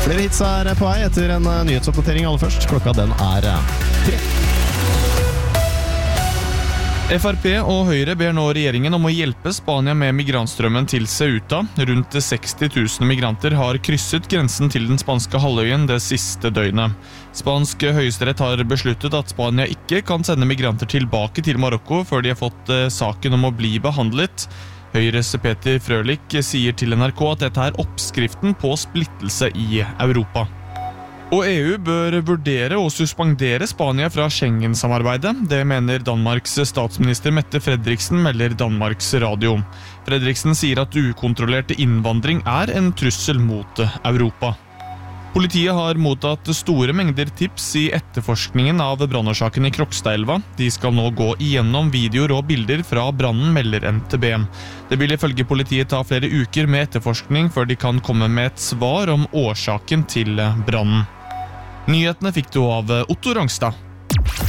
Flere hits på vei etter en nyhetsoppdatering aller først. Klokka den 3. FrP og Høyre ber nå regjeringen om å hjelpe Spania med migrantstrømmen til Ceuta. Rundt 60 000 migranter har krysset grensen til den spanske halvøyen det siste døgnet. Spansk høyesterett har besluttet at Spania ikke kan sende migranter tilbake til Marokko før de har fått saken om å bli behandlet. Høyres Peter Frølich sier til NRK at dette er oppskriften på splittelse i Europa. Og EU bør vurdere å suspendere Spania fra Schengen-samarbeidet. Det mener Danmarks statsminister Mette Frederiksen, melder Danmarks Radio. Frederiksen sier at ukontrollert innvandring er en trussel mot Europa. Politiet har mottatt store mengder tips i etterforskningen av brannårsaken i Krokstadelva. De skal nå gå igjennom videoer og bilder fra brannen, melder NTB. Det vil ifølge politiet ta flere uker med etterforskning før de kan komme med et svar om årsaken til brannen. Nyhetene fikk du av Otto Rangstad.